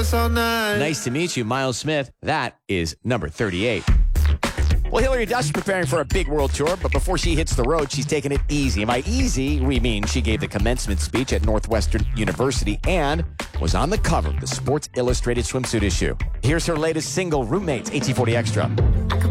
dance all night. Nice to meet you, Miles Smith. That is number 38. Well, Hilary Duff's preparing for a big world tour, but before she hits the road, she's taking it easy. And by easy, we mean she gave the commencement speech at Northwestern University and was on the cover of the Sports Illustrated swimsuit issue. Here's her latest single, Roommates, 1840 Extra.